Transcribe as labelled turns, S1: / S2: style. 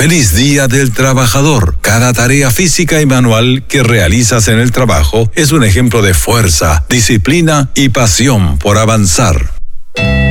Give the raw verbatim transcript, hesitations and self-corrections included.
S1: Feliz Día del Trabajador. Cada tarea física y manual que realizas en el trabajo es un ejemplo de fuerza, disciplina y pasión por avanzar.